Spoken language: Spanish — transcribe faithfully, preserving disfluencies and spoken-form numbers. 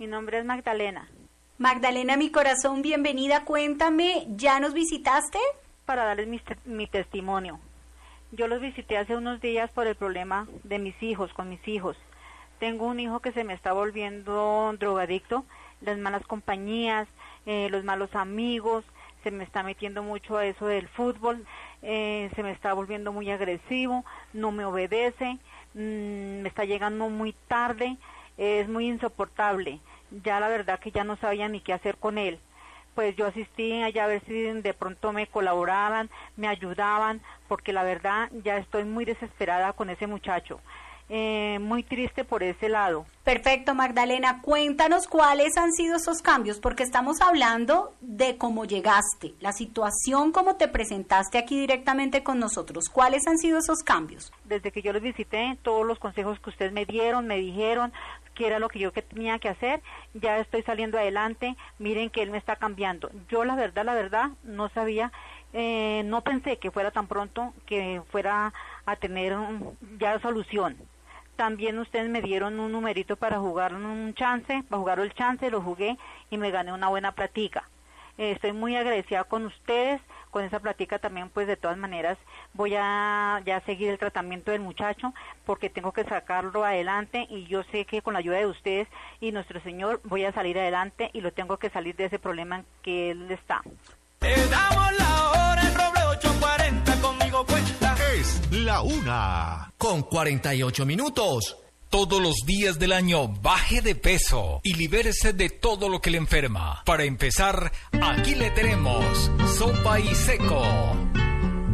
Mi nombre es Magdalena. Magdalena, mi corazón, bienvenida. Cuéntame, ¿ya nos visitaste? Para darles mi, mi testimonio. Yo los visité hace unos días por el problema de mis hijos, con mis hijos. Tengo un hijo que se me está volviendo drogadicto, las malas compañías, eh, los malos amigos, se me está metiendo mucho a eso del fútbol, eh, se me está volviendo muy agresivo, no me obedece, mmm, me está llegando muy tarde, eh, es muy insoportable. Ya la verdad que ya no sabía ni qué hacer con él. Pues yo asistí allá a ver si de pronto me colaboraban, me ayudaban, porque la verdad ya estoy muy desesperada con ese muchacho. Eh, muy triste por ese lado. Perfecto, Magdalena, cuéntanos cuáles han sido esos cambios, porque estamos hablando de cómo llegaste, la situación como te presentaste aquí directamente con nosotros. ¿Cuáles han sido esos cambios? Desde que yo los visité, todos los consejos que ustedes me dieron, me dijeron que era lo que yo que tenía que hacer, ya estoy saliendo adelante, miren que él me está cambiando. Yo la verdad, la verdad, no sabía, eh, no pensé que fuera tan pronto, que fuera a tener un, ya solución. También ustedes me dieron un numerito para jugar un chance, para jugar el chance, lo jugué y me gané una buena platica. Eh, estoy muy agradecida con ustedes, con esa platica también, pues de todas maneras voy a ya seguir el tratamiento del muchacho porque tengo que sacarlo adelante y yo sé que con la ayuda de ustedes y nuestro Señor voy a salir adelante y lo tengo que salir de ese problema en que él está. Te damos la hora en Roble ocho cuarenta, conmigo cuenta. Es la una. Con cuarenta y ocho minutos. Todos los días del año baje de peso y libérese de todo lo que le enferma. Para empezar, aquí le tenemos Sopa y Seco.